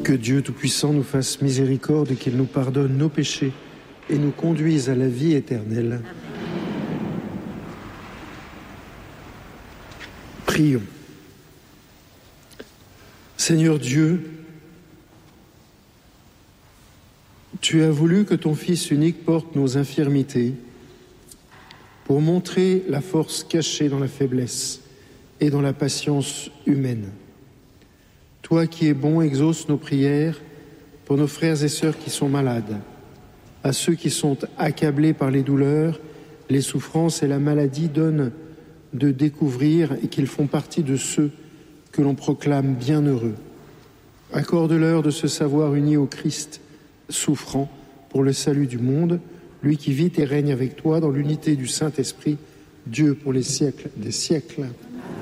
Que Dieu Tout-Puissant nous fasse miséricorde et qu'il nous pardonne nos péchés et nous conduise à la vie éternelle. Prions. Seigneur Dieu, tu as voulu que ton Fils unique porte nos infirmités pour montrer la force cachée dans la faiblesse et dans la patience humaine. Toi qui es bon, exauce nos prières pour nos frères et sœurs qui sont malades, à ceux qui sont accablés par les douleurs, les souffrances et la maladie, donne de découvrir et qu'ils font partie de ceux que l'on proclame bienheureux. Accorde-leur de se savoir unis au Christ souffrant pour le salut du monde, lui qui vit et règne avec toi dans l'unité du Saint-Esprit, Dieu pour les siècles des siècles.